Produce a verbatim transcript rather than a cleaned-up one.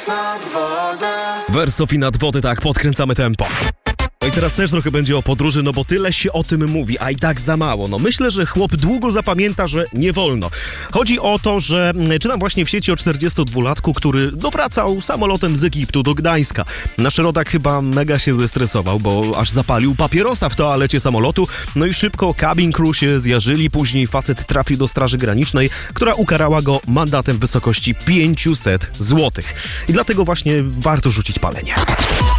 nad wodę. Wersow i nad wodę, tak, podkręcamy tempo. No i teraz też trochę będzie o podróży, no bo tyle się o tym mówi, a i tak za mało. No myślę, że chłop długo zapamięta, że nie wolno. Chodzi o to, że czytam właśnie w sieci o czterdziestodwulatku, który dowracał samolotem z Egiptu do Gdańska. Nasz rodak chyba mega się zestresował, bo aż zapalił papierosa w toalecie samolotu, no i szybko cabin crew się zjarzyli. Później facet trafił do Straży Granicznej, która ukarała go mandatem w wysokości pięćset złotych. I dlatego właśnie warto rzucić palenie.